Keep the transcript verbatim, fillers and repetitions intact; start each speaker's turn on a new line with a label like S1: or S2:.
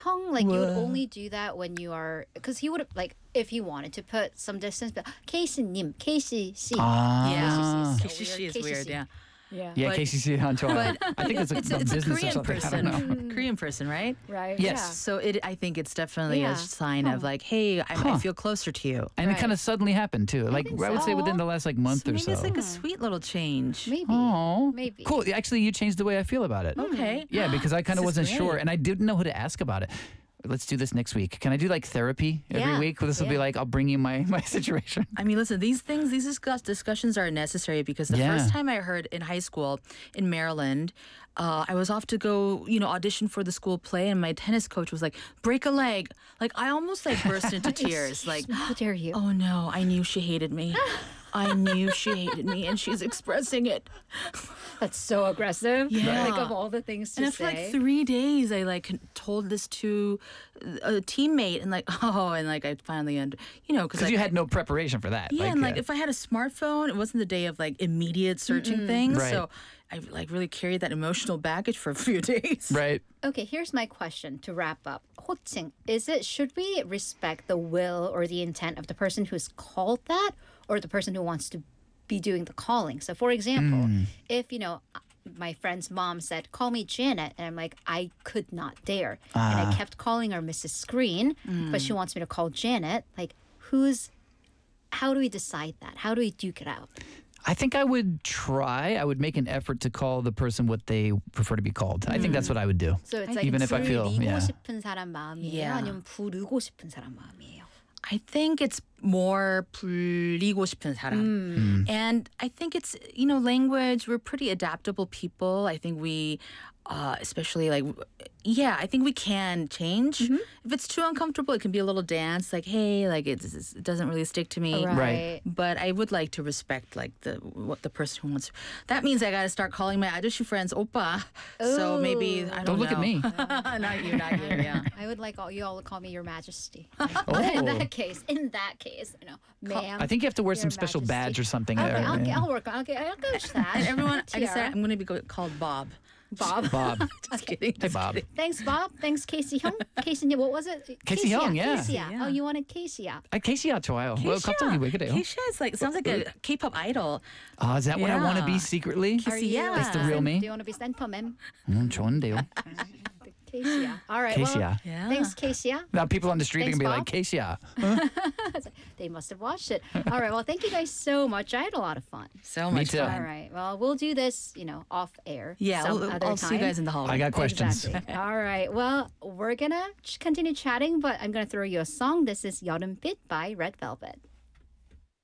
S1: Hong, like you would
S2: Whoa.
S1: only do that when you are, because he would like if he wanted to put some distance, but Casey님, Casey C.
S2: Ah.
S3: Yeah.
S1: So
S3: Casey
S1: weird.
S3: is
S1: Casey
S3: weird,
S1: C.
S3: yeah.
S1: Yeah.
S2: Yeah,
S3: But-
S2: Casey Seon 좋아.
S3: But
S2: I think it's a,
S3: it's,
S2: a
S3: a, it's a
S2: business or
S3: Korean
S2: something.
S3: person.
S2: I don't know.
S3: Korean person, right?
S1: Right.
S2: Yes.
S1: Yeah.
S3: So it, I think it's definitely
S1: Yeah.
S3: a sign of like, hey, I, I
S2: Huh.
S3: feel closer to you.
S2: And
S1: Right.
S2: it kind of suddenly happened too. Like
S1: think
S2: I would
S1: so.
S2: say within the last like month
S3: So
S2: or
S3: maybe
S2: so.
S3: it's like a sweet little change.
S1: Maybe.
S2: Oh,
S1: Maybe.
S2: Cool. Actually, you changed the way I feel about it.
S3: Okay.
S2: Yeah, because I kind of
S3: This is
S2: wasn't sure,
S3: great.
S2: and I didn't know who to ask about it. Let's do this next week. Can I do like therapy every
S1: Yeah.
S2: week? This will be
S1: Yeah.
S2: like I'll bring you my my situation.
S3: I mean, listen, these things, these discuss, discussions are necessary because the
S2: Yeah.
S3: first time I heard in high school in Maryland, uh, I was off to go, you know, audition for the school play, and my tennis coach was like, break a leg. Like, I almost like burst into tears. Like,
S1: How dare you?
S3: oh no, I knew she hated me. I knew she hated me, and she's expressing it.
S1: That's so aggressive.
S3: Yeah.
S1: Like of all the things to
S3: And
S1: say.
S3: after like three days, I like told this to a teammate, and like, oh, and like I finally, under, you know, because
S2: Because you had no preparation for that.
S3: yeah, and like
S2: uh,
S3: if I had a smartphone, it wasn't the day of like immediate searching things.
S2: Right.
S3: So I like really carried that emotional baggage for a few days.
S2: right.
S1: Okay, here's my question to wrap up. 호칭, is it should we respect the will or the intent of the person who's called that or the person who wants to be doing the calling? So for example, if you know my friend's mom said, call me Janet, and I'm like, I could not dare. And I kept calling her Missus Screen, but she wants me to call Janet. Like who's how do we decide that? How do we duke it out?
S2: I think I would try. I would make an effort to call the person what they prefer to be called. I think that's what I would do.
S1: So it's like
S2: Even if I feel,
S1: 부리고
S2: yeah.
S1: 싶은 사람 마음이에요?
S3: Yeah.
S1: 아니면 부르고 싶은 사람 마음이에요?
S3: I think it's more 불리고 싶은 사람. And I think it's, you know, language, we're pretty adaptable people. I think we, uh, especially like, yeah, I think we can change. If it's too uncomfortable, it can be a little dance, like, hey, like it, it doesn't really stick to me.
S2: Right.
S3: But I would like to respect like the what the person who wants. That means I got to start calling my 아저씨 friends oppa. So maybe I don't,
S2: Don't look at
S3: know.
S2: me.
S3: Not you, not you. Yeah.
S1: I would like all you all to call me Your Majesty.
S2: Oh.
S1: In that case, in that case, you know, ma'am.
S2: I think you have to wear
S1: Your
S2: some special
S1: Majesty.
S2: badge or something.
S1: Okay,
S2: there,
S1: I'll,
S2: yeah.
S1: I'll work on. Okay, I'll coach that.
S3: And everyone, I
S1: Tiara.
S3: decided I'm going to be go- called Bob.
S1: Bob.
S2: Bob.
S3: Just kidding.
S2: Hey,
S3: just
S2: Bob.
S3: kidding.
S1: Thanks, Bob. Thanks, Casey Hyung. Casey, what was it?
S2: Casey Hyung, yeah.
S1: Casey,
S3: Yeah.
S1: Oh, you wanted Casey up.
S2: 아, 케이씨야 좋아요. 뭐 갑자기 왜 그래요?
S3: Keisha is like sounds like a K-pop idol.
S2: Ah, is that what I want to be
S3: Yeah.
S2: secretly?
S1: Are you,
S3: yeah.
S2: That's the real
S1: Sen-
S2: me?
S1: Do you want to be sent for mem?
S2: 음, 좋은데요.
S1: Casey. All right. Well,
S2: 케이씨야.
S3: Yeah.
S1: thanks, Casey.
S2: Now people on the street are
S1: Thanks,
S2: going to be like,
S1: Bob.
S2: 케이씨야.
S1: They must have watched it. All right. Well, thank you guys so much. I had a lot of fun.
S3: So
S2: Me
S3: much
S2: too.
S3: fun.
S1: All right. Well, we'll do this, you know, off air.
S3: Yeah,
S1: some
S3: we'll-
S1: other
S3: I'll
S1: time.
S3: see you guys in the hallway.
S2: I got questions.
S1: Exactly. All right. Well, we're gonna ch- continue chatting, but I'm gonna throw you a song. This is 여름빛 by Red Velvet.